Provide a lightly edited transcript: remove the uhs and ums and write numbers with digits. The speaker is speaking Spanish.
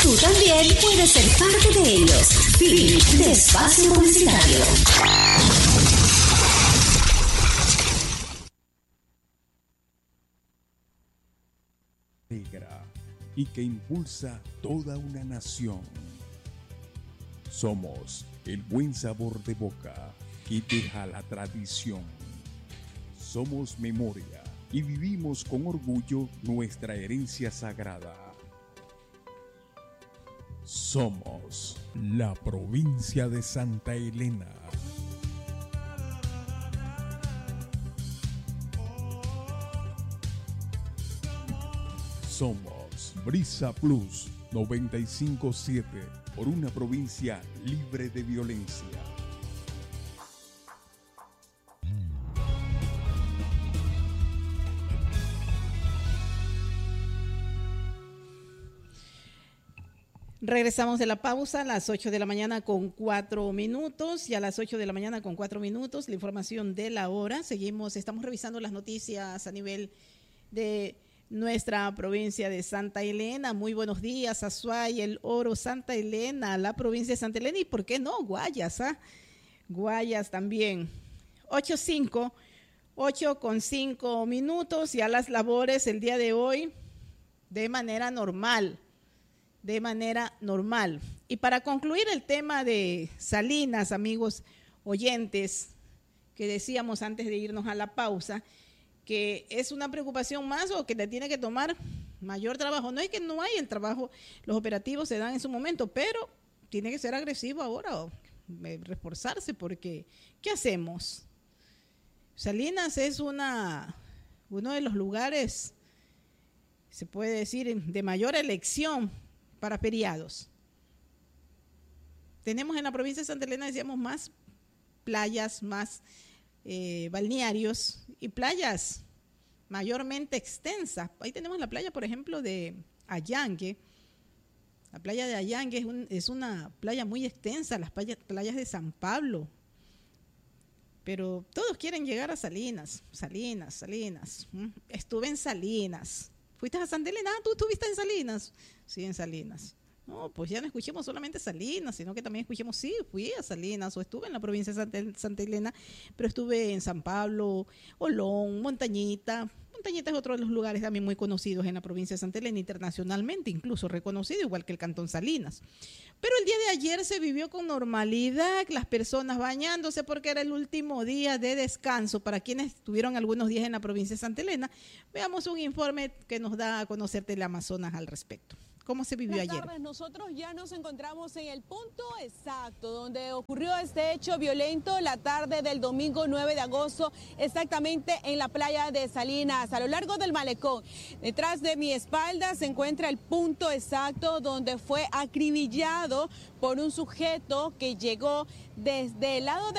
Tú también puedes ser parte de ellos. Fin de espacio publicitario. Y que impulsa toda una nación. Somos el buen sabor de boca que deja la tradición. Somos memoria y vivimos con orgullo nuestra herencia sagrada. Somos la provincia de Santa Elena. Somos Brisa Plus 95.7 por una provincia libre de violencia. Regresamos de la pausa a las 8 de la mañana con 4 minutos y a las 8 de la mañana con 4 minutos la información de la hora. Estamos revisando las noticias a nivel de nuestra provincia de Santa Elena. Muy buenos días, Azuay, El Oro, Santa Elena, la provincia de Santa Elena y, ¿por qué no? Guayas, Guayas también. 8:05 minutos y a las labores el día de hoy de manera normal. Y para concluir el tema de Salinas, amigos oyentes, que decíamos antes de irnos a la pausa, que es una preocupación más o que te tiene que tomar mayor trabajo. No es que no hay el trabajo, los operativos se dan en su momento, pero tiene que ser agresivo ahora o reforzarse, porque ¿qué hacemos? Salinas es uno de los lugares, se puede decir, de mayor elección para feriados. Tenemos en la provincia de Santa Elena, decíamos, más playas, más balnearios y playas mayormente extensas. Ahí tenemos la playa, por ejemplo, de Allangue. La playa de Allangue es una playa muy extensa, las playas de San Pablo. Pero todos quieren llegar a Salinas. Estuve en Salinas. ¿Fuiste a Santa Elena? ¿Tú estuviste en Salinas? Sí, en Salinas. No, pues ya no escuchemos solamente Salinas, sino que también escuchemos, sí, fui a Salinas o estuve en la provincia de Santa Elena, pero estuve en San Pablo, Olón, Montañita. Montañita es otro de los lugares también muy conocidos en la provincia de Santa Elena, internacionalmente incluso reconocido, igual que el Cantón Salinas. Pero el día de ayer se vivió con normalidad, las personas bañándose porque era el último día de descanso para quienes estuvieron algunos días en la provincia de Santa Elena. Veamos un informe que nos da a conocer Teleamazonas al respecto. ¿Cómo se vivió ayer? Buenas tardes, nosotros ya nos encontramos en el punto exacto donde ocurrió este hecho violento la tarde del domingo 9 de agosto, exactamente en la playa de Salinas, a lo largo del malecón. Detrás de mi espalda se encuentra el punto exacto donde fue acribillado por un sujeto que llegó desde el lado de